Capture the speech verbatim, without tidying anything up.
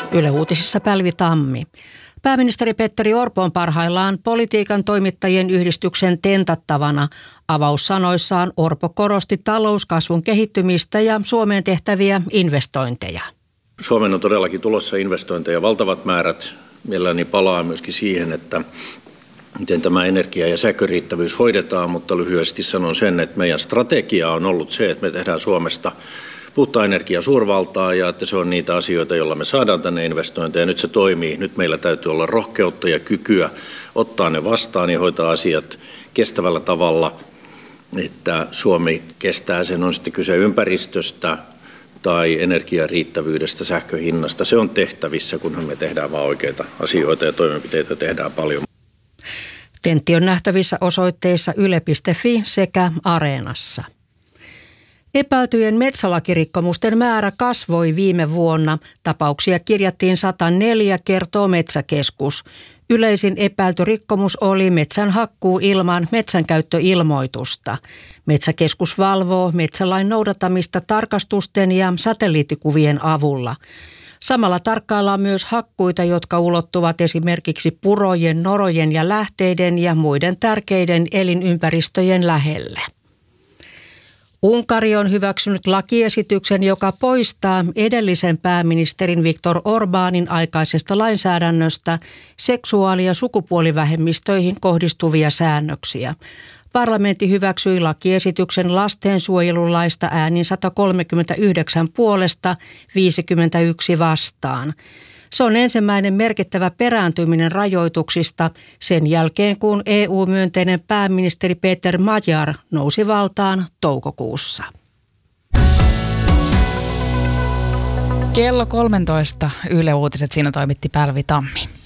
Yle Uutisissa Päivi Tammi. Pääministeri Petteri Orpo on parhaillaan politiikan toimittajien yhdistyksen tentattavana. Avaussanoissaan Orpo korosti talouskasvun kehittymistä ja Suomeen tehtäviä investointeja. Suomeen on todellakin tulossa investointeja valtavat määrät. Mielelläni palaa myöskin siihen, että miten tämä energia- ja sähköriittävyys hoidetaan, mutta lyhyesti sanon sen, että meidän strategia on ollut se, että me tehdään Suomesta puhtaa energiaa suurvaltaa ja että se on niitä asioita, joilla me saadaan tänne investointeja. Nyt se toimii. Nyt meillä täytyy olla rohkeutta ja kykyä ottaa ne vastaan ja hoitaa asiat kestävällä tavalla, että Suomi kestää sen, on sitten kyse ympäristöstä tai energian riittävyydestä, sähköhinnasta. Se on tehtävissä, kunhan me tehdään vaan oikeita asioita ja toimenpiteitä tehdään paljon. Tentti on nähtävissä osoitteissa yle piste fi sekä Areenassa. Epäiltyjen metsälakirikkomusten määrä kasvoi viime vuonna. Tapauksia kirjattiin sata neljä, kertoo Metsäkeskus. Yleisin epäilty rikkomus oli metsän hakkuu ilman metsänkäyttöilmoitusta. Metsäkeskus valvoo metsälain noudattamista tarkastusten ja satelliittikuvien avulla. Samalla tarkkaillaan myös hakkuita, jotka ulottuvat esimerkiksi purojen, norojen ja lähteiden ja muiden tärkeiden elinympäristöjen lähelle. Unkari on hyväksynyt lakiesityksen, joka poistaa edellisen pääministerin Viktor Orbánin aikaisesta lainsäädännöstä seksuaali- ja sukupuolivähemmistöihin kohdistuvia säännöksiä. Parlamentti hyväksyi lakiesityksen lastensuojelulaista äänin sata kolmekymmentäyhdeksän puolesta, viisikymmentäyksi vastaan. Se on ensimmäinen merkittävä perääntyminen rajoituksista sen jälkeen, kun E U-myönteinen pääministeri Peter Magyar nousi valtaan toukokuussa. Kello kolmetoista Yle Uutiset, siinä toimitti Päivi Tammi.